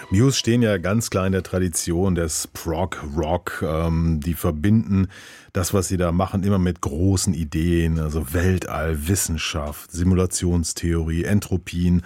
Muse stehen ja ganz klar in der Tradition des Prog-Rock. Die verbinden das, was sie da machen, immer mit großen Ideen, also Weltall, Wissenschaft, Simulationstheorie, Entropien